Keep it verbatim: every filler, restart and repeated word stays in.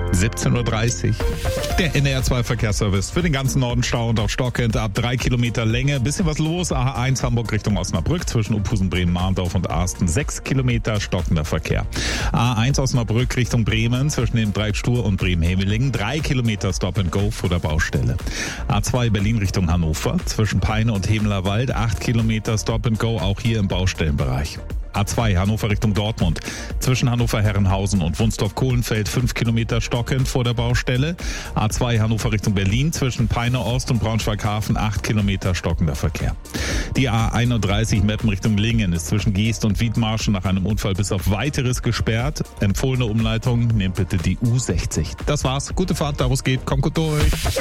siebzehn Uhr dreißig. Der N D R zwei Verkehrsservice für den ganzen Norden Stau und auch stockend ab drei Kilometer Länge. Bisschen was los. A eins Hamburg Richtung Osnabrück zwischen Uphusen, Bremen, Mahndorf und Arsten. sechs Kilometer stockender Verkehr. A eins Osnabrück Richtung Bremen zwischen dem Dreieck Stur und Bremen-Hemelingen. drei Kilometer Stop and Go vor der Baustelle. A zwei Berlin Richtung Hannover zwischen Peine und Hemelerwald. acht Kilometer Stop and Go auch hier im Baustellenbereich. A zwei Hannover Richtung Dortmund. Zwischen Hannover-Herrenhausen und Wunsdorf-Kohlenfeld fünf Kilometer stockend vor der Baustelle. A zwei Hannover Richtung Berlin. Zwischen Peine-Ost und Braunschweig-Hafen acht Kilometer stockender Verkehr. Die A einunddreißig Meppen Richtung Lingen ist zwischen Geest und Wiedmarschen nach einem Unfall bis auf Weiteres gesperrt. Empfohlene Umleitung, nehmt bitte die U sechzig. Das war's. Gute Fahrt, da wo es geht. Kommt gut durch.